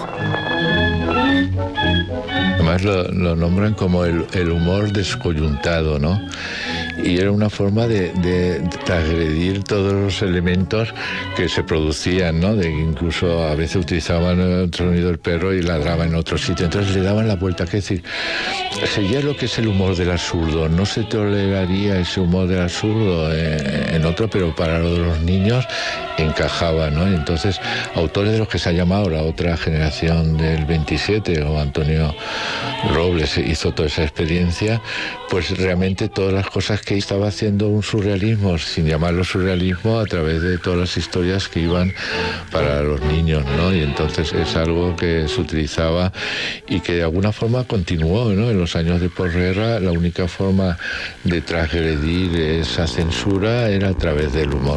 Además lo, lo nombran como el, el humor descoyuntado, ¿no? Y era una forma de, de, de transgredir todos los elementos que se producían, ¿no? De incluso a veces utilizaban el sonido del perro y ladraba en otro sitio. Entonces le daban la vuelta. Es decir, sería lo que es el humor del absurdo. No se toleraría ese humor del absurdo en, en otro, pero para los niños encajaba, ¿no? Entonces, autores de los que se ha llamado la otra generación del veintisiete, o Antonio Robles hizo toda esa experiencia, pues realmente todas las cosas que estaba haciendo un surrealismo, sin llamarlo surrealismo, a través de todas las historias que iban para los niños, ¿no? Y entonces es algo que se utilizaba y que de alguna forma continuó, ¿no? En los años de posguerra, la única forma de transgredir esa censura era a través del humor.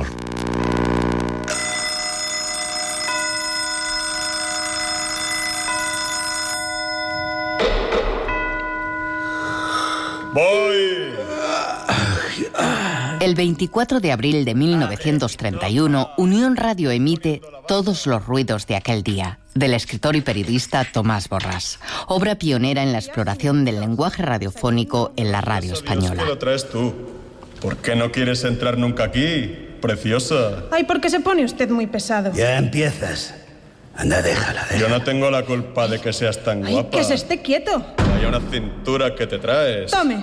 Voy. El veinticuatro de abril de mil novecientos treinta y uno, Unión Radio emite Todos los ruidos de aquel día, del escritor y periodista Tomás Borrás, obra pionera en la exploración del lenguaje radiofónico en la radio española. ¿Qué lo traes tú? ¿Por qué no quieres entrar nunca aquí, preciosa? Ay, porque se pone usted muy pesado. Ya empiezas. Anda, déjala, déjala. Yo no tengo la culpa de que seas tan Ay, guapa. que se esté quieto. Hay una cintura que te traes. Tome.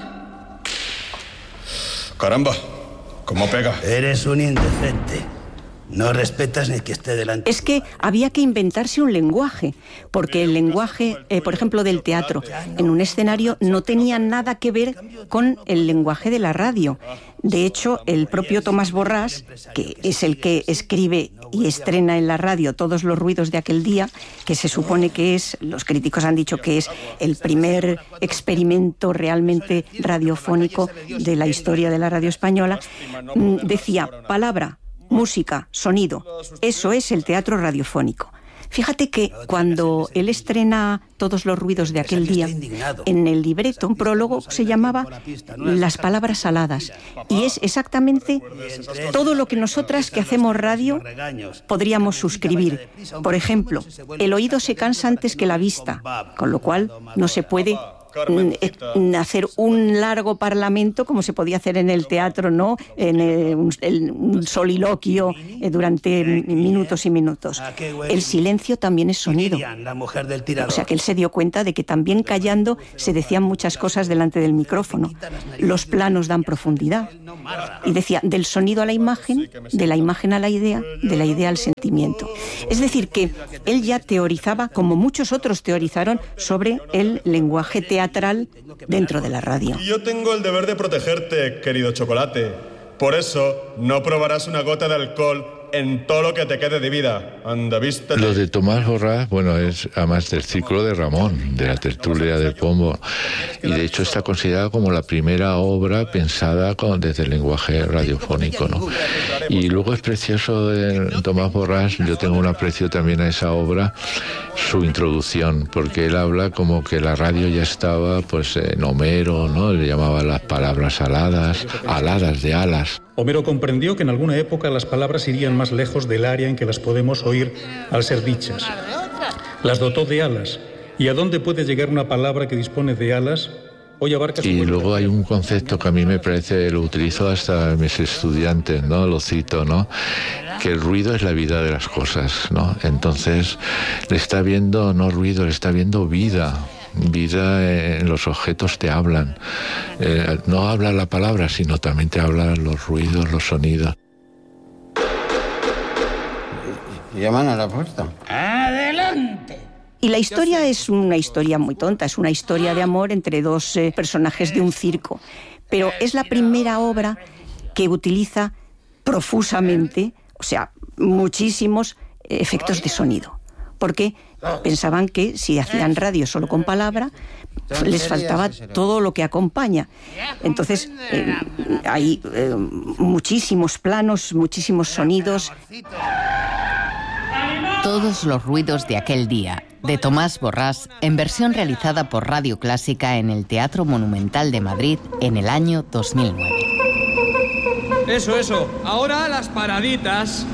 Caramba, ¿cómo pega? Eres un indecente. No respetas ni que esté delante. Es que había que inventarse un lenguaje, porque el lenguaje, eh, por ejemplo, del teatro, en un escenario no tenía nada que ver con el lenguaje de la radio. De hecho, el propio Tomás Borrás, que es el que escribe y estrena en la radio Todos los ruidos de aquel día, que se supone que es, los críticos han dicho que es el primer experimento realmente radiofónico de la historia de la radio española, decía: palabra, música, sonido, eso es el teatro radiofónico. Fíjate que cuando él estrena Todos los ruidos de aquel día, en el libreto, un prólogo, se llamaba Las palabras aladas. Y es exactamente todo lo que nosotras que hacemos radio podríamos suscribir. Por ejemplo, el oído se cansa antes que la vista, con lo cual no se puede mm, hacer un largo parlamento como se podía hacer en el teatro, ¿no? En el, un, el, un soliloquio eh, durante minutos y minutos. El silencio también es sonido. O sea que él se dio cuenta de que también callando se decían muchas cosas delante del micrófono. Los planos dan profundidad. Y decía, del sonido a la imagen, de la imagen a la idea, de la idea al sentimiento. Es decir, que él ya teorizaba, como muchos otros teorizaron, sobre el lenguaje teatral dentro de la radio. Y yo tengo el deber de protegerte, querido chocolate. Por eso, no probarás una gota de alcohol en todo lo que te quede de vida. Anda, vístete. Lo de Tomás Borrás, bueno, es además del ciclo de Ramón, de la tertulia del Pombo, y de hecho está considerada como la primera obra pensada con, desde el lenguaje radiofónico, ¿no? Y luego es precioso de Tomás Borrás, yo tengo un aprecio también a esa obra, su introducción, porque él habla como que la radio ya estaba pues en Homero, ¿no? Le llamaba las palabras aladas, aladas de alas. Homero comprendió que en alguna época las palabras irían más lejos del área en que las podemos oír al ser dichas. Las dotó de alas. ¿Y a dónde puede llegar una palabra que dispone de alas? Hoy abarca su... Y luego hay un concepto que a mí me parece, lo utilizo hasta mis estudiantes, ¿no? Lo cito, ¿no? Que el ruido es la vida de las cosas, ¿no? Entonces, le está viendo, no ruido, le está viendo vida. Vida en los objetos te hablan. Eh, no habla la palabra, sino también te hablan los ruidos, los sonidos. Llaman a la puerta. ¡Adelante! Y la historia es una historia muy tonta, es una historia de amor entre dos eh, personajes de un circo. Pero es la primera obra que utiliza profusamente, o sea, muchísimos efectos de sonido. Porque pensaban que si hacían radio solo con palabra, les faltaba todo lo que acompaña. Entonces, eh, hay eh, muchísimos planos, muchísimos sonidos. Todos los ruidos de aquel día, de Tomás Borrás, en versión realizada por Radio Clásica en el Teatro Monumental de Madrid en el año dos mil nueve. Eso, eso. Ahora las paraditas.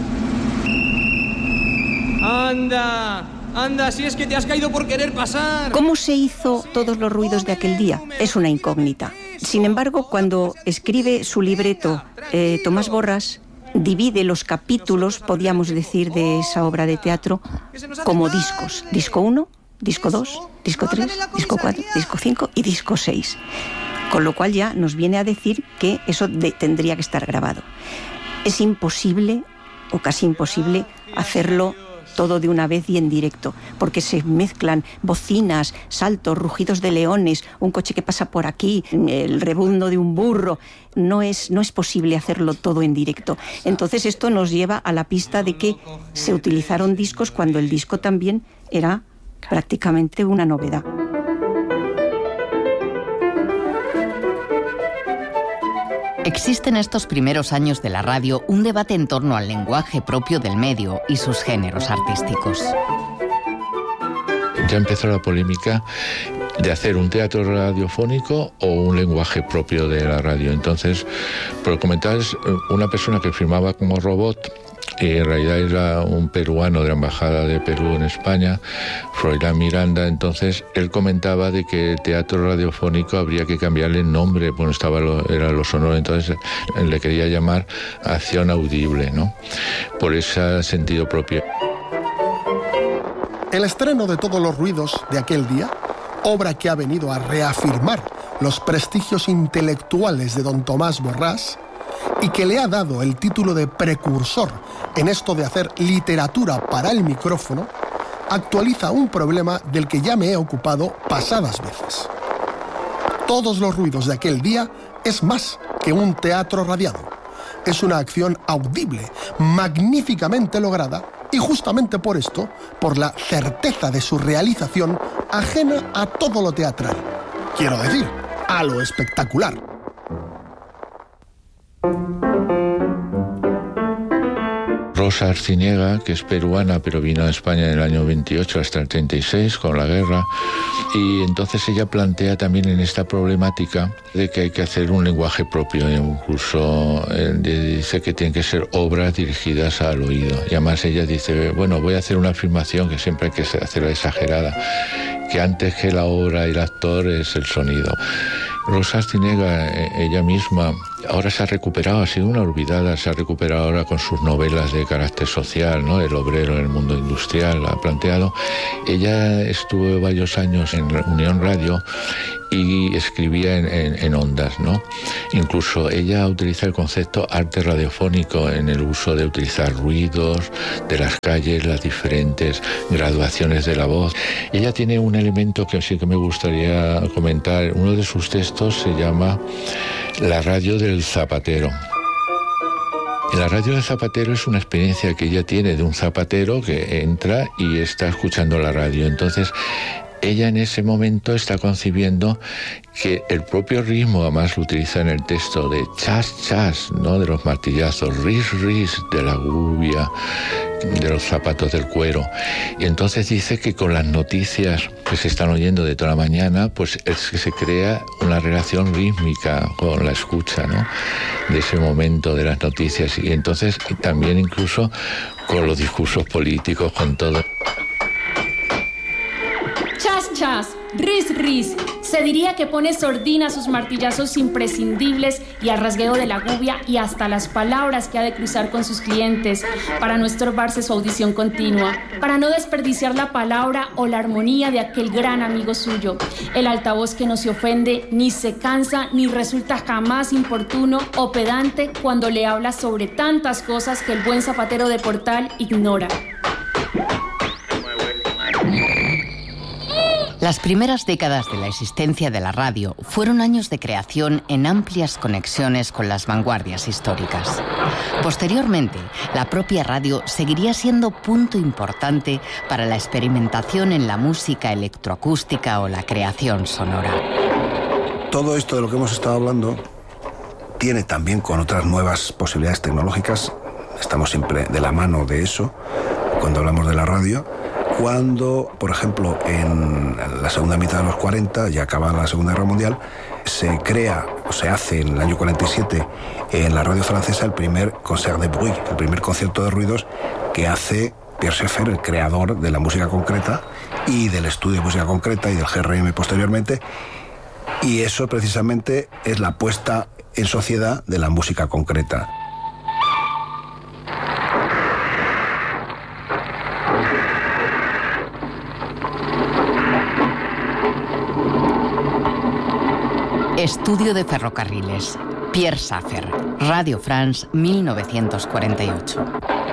Anda, anda, si es que te has caído por querer pasar. ¿Cómo se hizo todos los ruidos de aquel día? Es una incógnita. Sin embargo, cuando escribe su libreto, eh, Tomás Borrás divide los capítulos, podríamos decir, de esa obra de teatro como discos. Disco uno, disco dos, disco tres, disco cuatro, disco cinco y disco seis. Con lo cual ya nos viene a decir que eso de, tendría que estar grabado. Es imposible, o casi imposible, hacerlo todo de una vez y en directo, porque se mezclan bocinas, saltos, rugidos de leones, un coche que pasa por aquí, el rebundo de un burro. No es, no es posible hacerlo todo en directo. Entonces esto nos lleva a la pista de que se utilizaron discos cuando el disco también era prácticamente una novedad. Existe en estos primeros años de la radio un debate en torno al lenguaje propio del medio y sus géneros artísticos. Ya empezó la polémica de hacer un teatro radiofónico o un lenguaje propio de la radio. Entonces, por comentar, es una persona que firmaba como robot, y en realidad era un peruano de la Embajada de Perú en España, Froilán Miranda. Entonces él comentaba de que el teatro radiofónico habría que cambiarle el nombre, bueno, estaba lo, era lo sonoro, entonces le quería llamar acción audible, ¿no? Por ese sentido propio. El estreno de Todos los ruidos de aquel día, obra que ha venido a reafirmar los prestigios intelectuales de don Tomás Borrás y que le ha dado el título de precursor en esto de hacer literatura para el micrófono, actualiza un problema del que ya me he ocupado pasadas veces. Todos los ruidos de aquel día es más que un teatro radiado. Es una acción audible, magníficamente lograda, y justamente por esto, por la certeza de su realización, ajena a todo lo teatral. Quiero decir, a lo espectacular. Rosa Arciniega, que es peruana, pero vino a España en el año veintiocho hasta el treinta y seis, con la guerra. Y entonces ella plantea también en esta problemática de que hay que hacer un lenguaje propio. Incluso eh, dice que tienen que ser obras dirigidas al oído. Y además ella dice, bueno, voy a hacer una afirmación que siempre hay que hacerla exagerada, que antes que la obra y el actor es el sonido. Rosa Arciniega, ella misma, ahora se ha recuperado, ha sido una olvidada, se ha recuperado ahora con sus novelas de carácter social, ¿no? El obrero en el mundo industrial, la ha planteado. Ella estuvo varios años en Unión Radio y escribía en, en, en ondas, ¿no? Incluso ella utiliza el concepto arte radiofónico en el uso de utilizar ruidos de las calles, las diferentes graduaciones de la voz. Ella tiene un elemento que sí que me gustaría comentar. Uno de sus textos se llama La radio del zapatero. La radio del zapatero es una experiencia que ella tiene de un zapatero que entra y está escuchando la radio. Entonces, ella en ese momento está concibiendo que el propio ritmo, además lo utiliza en el texto, de chas, chas, ¿no? De los martillazos, ris, ris, de la gubia, de los zapatos del cuero. Y entonces dice que con las noticias que se están oyendo de toda la mañana, pues es que se crea una relación rítmica con la escucha, ¿no? De ese momento de las noticias. Y entonces también incluso con los discursos políticos, con todo. Chas, chas, ris, ris. Se diría que pone sordina a sus martillazos imprescindibles y al rasgueo de la gubia y hasta las palabras que ha de cruzar con sus clientes para no estorbarse su audición continua, para no desperdiciar la palabra o la armonía de aquel gran amigo suyo, el altavoz que no se ofende, ni se cansa, ni resulta jamás importuno o pedante cuando le habla sobre tantas cosas que el buen zapatero de Portal ignora. Las primeras décadas de la existencia de la radio fueron años de creación en amplias conexiones con las vanguardias históricas. Posteriormente, la propia radio seguiría siendo punto importante para la experimentación en la música electroacústica o la creación sonora. Todo esto de lo que hemos estado hablando tiene también con otras nuevas posibilidades tecnológicas. Estamos siempre de la mano de eso cuando hablamos de la radio. Cuando, por ejemplo, en la segunda mitad de los cuarenta, ya acaba la Segunda Guerra Mundial, se crea, o se hace en el año cuarenta y siete, en la radio francesa, el primer concert de bruit, el primer concierto de ruidos que hace Pierre Schaeffer, el creador de la música concreta y del estudio de música concreta y del G R M posteriormente. Y eso precisamente es la puesta en sociedad de la música concreta. Estudio de ferrocarriles. Pierre Schaeffer. Radio France, mil novecientos cuarenta y ocho.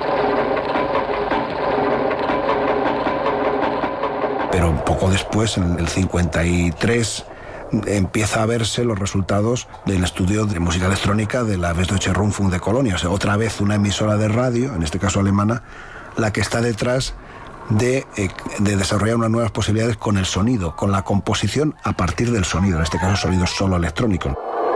Pero un poco después, en el cincuenta y tres, empieza a verse los resultados del estudio de música electrónica de la Westdeutsche Rundfunk de Colonia. O sea, otra vez una emisora de radio, en este caso alemana, la que está detrás De, eh, de desarrollar unas nuevas posibilidades con el sonido, con la composición a partir del sonido, en este caso sonido solo electrónico.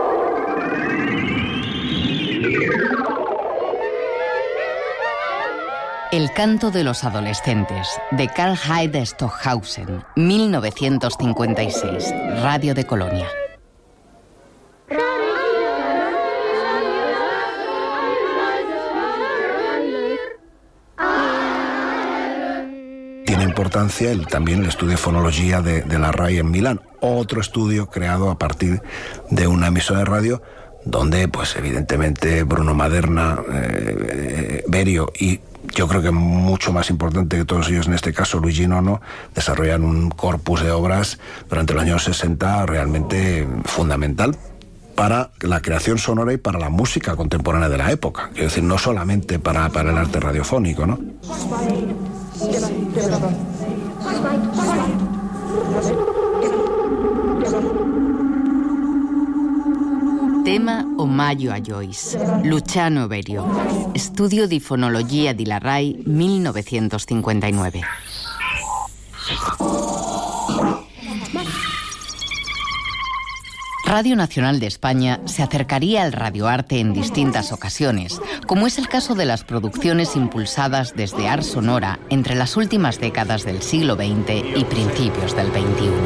El canto de los adolescentes, de Karl Heinz Stockhausen, mil novecientos cincuenta y seis, Radio de Colonia. Tiene importancia el, también el estudio de fonología de, de la R A I en Milán, otro estudio creado a partir de una emisora de radio donde, pues evidentemente, Bruno Maderna, eh, eh, Berio y yo creo que mucho más importante que todos ellos, en este caso Luigi Nono, desarrollan un corpus de obras durante los años sesenta realmente fundamental para la creación sonora y para la música contemporánea de la época. Quiero decir, no solamente para, para el arte radiofónico, ¿no? Tema Omaggio a Joyce, Luciano Berio. Estudio di Fonologia di la R A I, mil novecientos cincuenta y nueve. Radio Nacional de España se acercaría al radioarte en distintas ocasiones, como es el caso de las producciones impulsadas desde Ars Sonora entre las últimas décadas del siglo veinte y principios del veintiuno.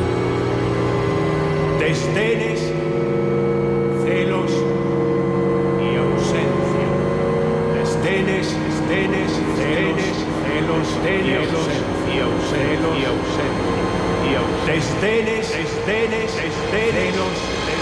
Desdenes, celos y ausencia. Desdenes, desdenes, celos, celos, celos y ausencia. Y ausencia. Desdenes, desdenes, desdenes.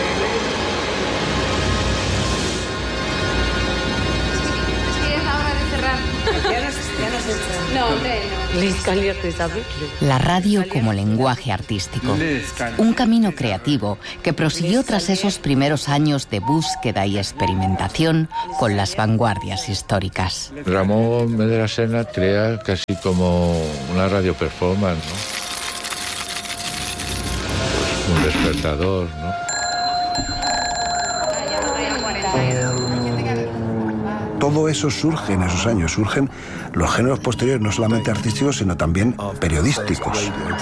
No, hombre, no. La radio como lenguaje artístico. Un camino creativo que prosiguió tras esos primeros años de búsqueda y experimentación con las vanguardias históricas. Ramón Gómez de la Serna crea casi como una radio performance, ¿no? Un despertador, ¿no? Todo eso surge en esos años, surgen los géneros posteriores, no solamente artísticos, sino también periodísticos.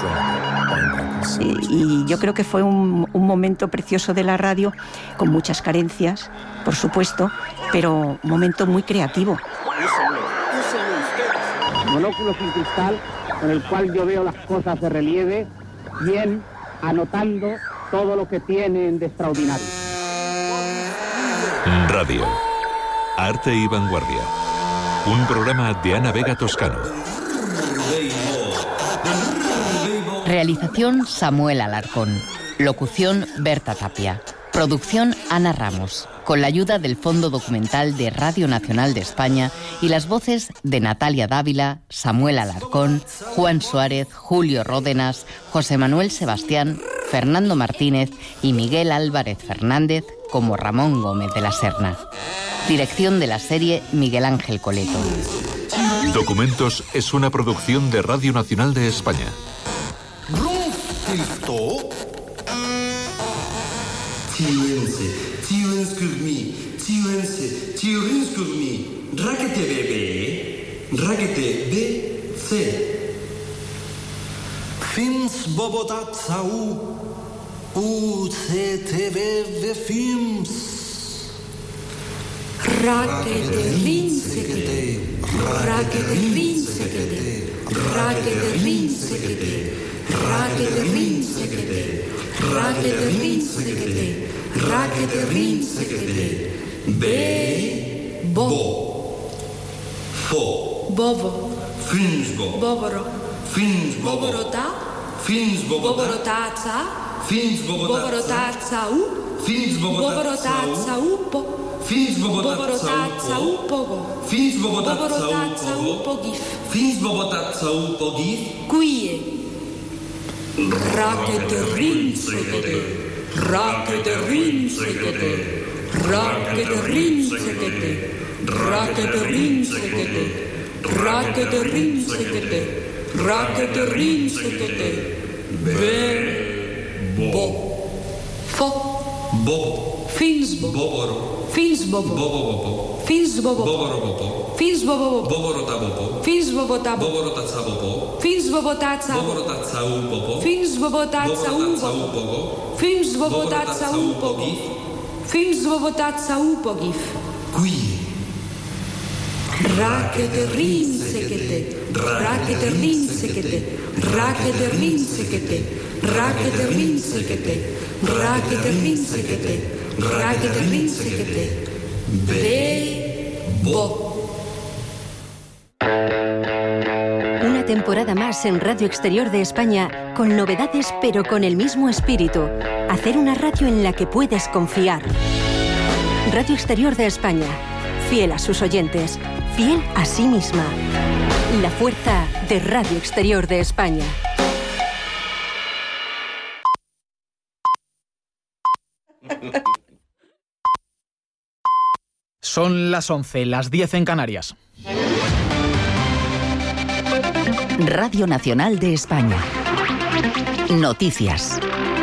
Y, y yo creo que fue un, un momento precioso de la radio, con muchas carencias, por supuesto, pero un momento muy creativo. Monóculo sin cristal, con el cual yo veo las cosas de relieve, bien anotando todo lo que tienen de extraordinario. Radio. Arte y vanguardia. Un programa de Ana Vega Toscano. Realización Samuel Alarcón. Locución Berta Tapia. Producción Ana Ramos. Con la ayuda del Fondo Documental de Radio Nacional de España y las voces de Natalia Dávila, Samuel Alarcón, Juan Suárez, Julio Ródenas, José Manuel Sebastián, Fernando Martínez y Miguel Álvarez Fernández como Ramón Gómez de la Serna. Dirección de la serie Miguel Ángel Coleto. Documentos es una producción de Radio Nacional de España. Films Bobotat Sau U C T V Films Rakete rinsekete, rakete rinsekete, rakete rinsekete, rakete rinsekete, rakete rinsekete, rakete rinsekete. Be, bo, fo, bovo, finsbo, bovoro, finsbo, bovorota, finsbo, bovorotaza, finsbo, bovorotaza u, finsbo, bovorotaza upo. Fins bobotatza upogo. Fins bobotatza upogif. Fins bobotatza upogif. Quie. Rakete rinsekete. Rakete rinsekete. Rakete rinsekete. Rakete rinsekete. Rakete rinsekete. Rakete rinsekete. Be. Bo. Fo. Bo. Fins boboro. Fins bobo. Bobo. Fins bobo. Boboro. Fins bobo. Boborota bobo. Fins bobota boborota bobo. Fins bobotata boborota bobo. Fins bobotata bobo. Fins bobotata bobo. Fins bobotata bobo. Qui. Rakete rinsekete. Rakete rinsekete. Rakete rinsekete. Rakete rinsekete. Rakete rinsekete. Rakete rinsekete. Be. Bo. Una temporada más en Radio Exterior de España, con novedades pero con el mismo espíritu. Hacer una radio en la que puedes confiar. Radio Exterior de España, fiel a sus oyentes, fiel a sí misma. La fuerza de Radio Exterior de España. Son las once, las diez en Canarias. Radio Nacional de España. Noticias.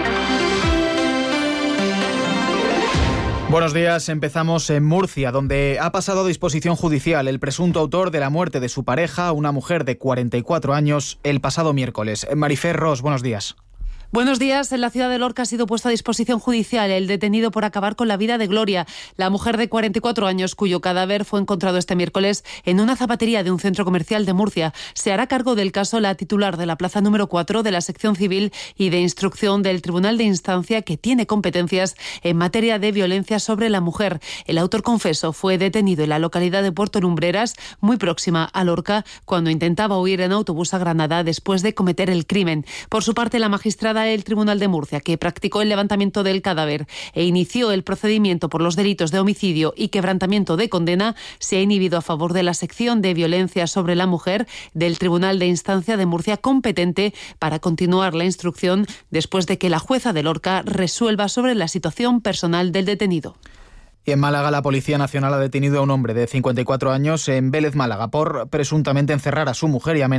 Buenos días, empezamos en Murcia, donde ha pasado a disposición judicial el presunto autor de la muerte de su pareja, una mujer de cuarenta y cuatro años, el pasado miércoles. Marifer Ros, buenos días. Buenos días. En la ciudad de Lorca ha sido puesto a disposición judicial el detenido por acabar con la vida de Gloria, la mujer de cuarenta y cuatro años cuyo cadáver fue encontrado este miércoles en una zapatería de un centro comercial de Murcia. Se hará cargo del caso la titular de la plaza número cuatro de la sección civil y de instrucción del Tribunal de Instancia, que tiene competencias en materia de violencia sobre la mujer. El autor confeso fue detenido en la localidad de Puerto Lumbreras, muy próxima a Lorca, cuando intentaba huir en autobús a Granada después de cometer el crimen. Por su parte, la magistrada del Tribunal de Murcia, que practicó el levantamiento del cadáver e inició el procedimiento por los delitos de homicidio y quebrantamiento de condena, se ha inhibido a favor de la sección de violencia sobre la mujer del Tribunal de Instancia de Murcia, competente para continuar la instrucción después de que la jueza de Lorca resuelva sobre la situación personal del detenido. Y en Málaga, la Policía Nacional ha detenido a un hombre de cincuenta y cuatro años en Vélez, Málaga, por presuntamente encerrar a su mujer y amenazar